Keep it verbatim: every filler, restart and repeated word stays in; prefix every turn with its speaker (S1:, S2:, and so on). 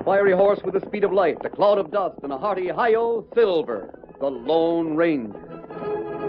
S1: fiery horse with the speed of light, a cloud of dust, and a hearty hi-yo, Silver, the Lone Ranger.